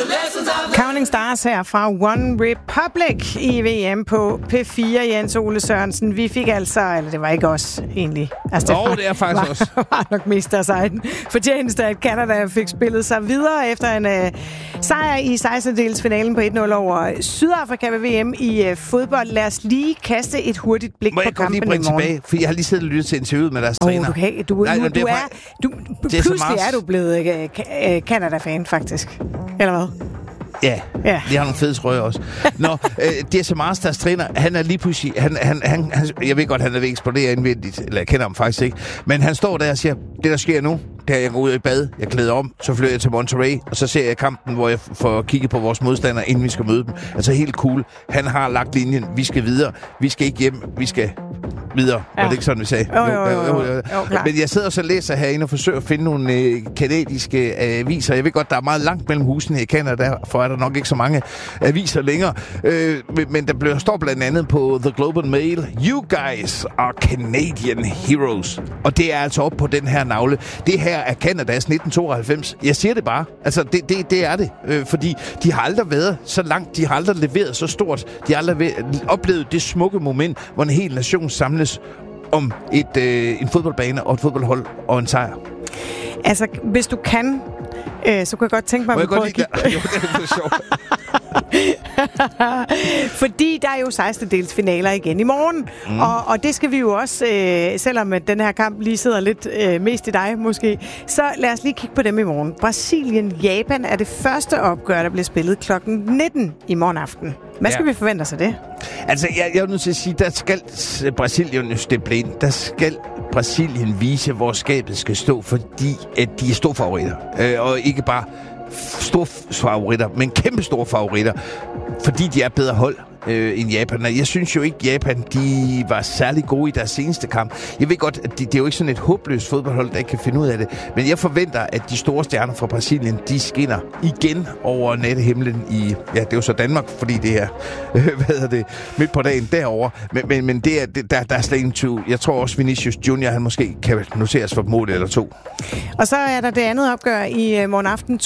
Counting Stars her fra One Republic i VM på P4. Jens Ole Sørensen, vi fik altså, eller det var ikke os egentlig. Altså, det er faktisk også. var nok mest af sejden. Fortjeneste, at Canada fik spillet sig videre efter en sejr i 16-delsfinalen på 1-0 over Sydafrika ved VM i fodbold. Lad os lige kaste et hurtigt blik på kampen i morgen. Må jeg lige bringe tilbage, for jeg har lige siddet og lyttet til interviewet med deres træner. Pludselig er du blevet Canada-fan, faktisk. Eller hvad? Ja, de har nogle fede trøjer også. Jesse Mars, deres træner, han er lige pludselig... Han, jeg ved godt, han er ved at eksplodere indvendigt, eller jeg kender ham faktisk ikke, men han står der og siger, det der sker nu, det er, jeg går ud i bad, jeg klæder om, så flyver jeg til Monterrey, og så ser jeg kampen, hvor jeg får kigget på vores modstandere, inden vi skal møde dem. Altså helt cool. Han har lagt linjen, vi skal videre, vi skal ikke hjem, vi skal videre. Ja. Var det ikke sådan, vi sagde? Jo, men jeg sidder og så læser herinde og forsøger at finde nogle kanadiske aviser. Jeg ved godt, der er meget langt mellem husene i Canada, derfor er der nok ikke så mange aviser længere. Men der står blandt andet på The Globe and Mail, You guys are Canadian heroes. Og det er altså op på den her navle. Det her er Canadas 1992. Jeg siger det bare. Altså, det er det. Fordi de har aldrig været så langt. De har aldrig leveret så stort. De har aldrig oplevet det smukke moment, hvor en hel nation samles om en fodboldbane og et fodboldhold og en sejr. Altså, hvis du kan, så kunne jeg godt tænke mig... Må jeg godt lide det? Jo, det er sjovt. Fordi der er jo 16-dels finaler igen i morgen. Og det skal vi jo også, selvom den her kamp lige sidder lidt mest i dig måske, så lad os lige kigge på dem i morgen. Brasilien-Japan er det første opgør, der bliver spillet klokken 19 i morgen aften. Hvad skal vi forvente os af det? Altså, jeg er nødt til at sige, der skal Brasilien steppe ind. Der skal Brasilien vise, hvor skabet skal stå, fordi at de er store favoritter. Og ikke bare store favoritter, men kæmpe store favoritter, fordi de er bedre hold end Japan. Jeg synes jo ikke, Japan de var særlig gode i deres seneste kamp. Jeg ved godt, at det er jo ikke sådan et håbløst fodboldhold, der ikke kan finde ud af det, men jeg forventer, at de store stjerner fra Brasilien, de skinner igen over nattehimlen i, ja, det er jo så Danmark, fordi det er, midt på dagen derovre. Men det er, der er slet ingen tvivl. Jeg tror også, Vinicius Junior, han måske kan noteres for et mål eller to. Og så er der det andet opgør i morgen aften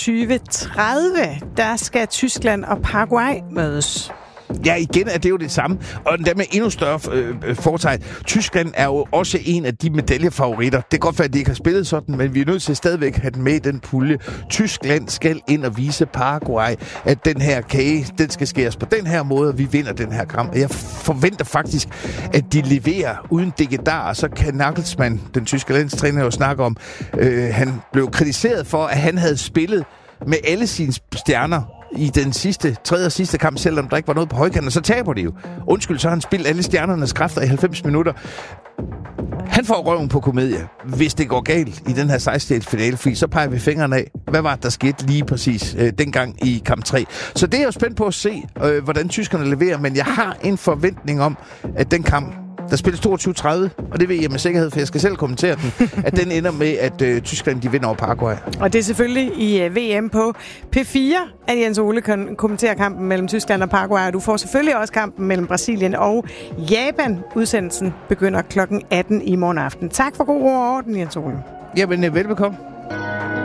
22:30. Der skal Tyskland og Paraguay mødes. Ja, igen er det jo det samme. Og der med endnu større foretegn. Tyskland er jo også en af de medaljefavoritter. Det kan godt være, at de ikke har spillet sådan, men vi er nødt til stadigvæk at have den med i den pulje. Tyskland skal ind og vise Paraguay, at den her kage, den skal skæres på den her måde, og vi vinder den her kamp. Og jeg forventer faktisk, at de leverer uden digedar. Og så kan Nagelsmann, den tyske landstræner, jo snakke om, han blev kritiseret for, at han havde spillet med alle sine stjerner i den tredje og sidste kamp, selvom der ikke var noget på højkanten, og så taber de jo. Undskyld, så har han spillet alle stjernernes kræfter i 90 minutter. Han får røven på komedie, hvis det går galt i den her 16-dels finale, fordi så peger vi fingrene af. Hvad var det, der skete lige præcis dengang i kamp 3? Så det er jeg jo spændt på at se, hvordan tyskerne leverer, men jeg har en forventning om, at den kamp, der spilles 22:30, og det ved jeg med sikkerhed, for jeg skal selv kommentere den, at den ender med, at Tyskland de vinder over Paraguay. Og det er selvfølgelig i VM på P4, at Jens Ole kan kommentere kampen mellem Tyskland og Paraguay, og du får selvfølgelig også kampen mellem Brasilien og Japan. Udsendelsen begynder klokken 18 i morgen aften. Tak for god ro og orden, Jens Ole. Jamen, velbekomme.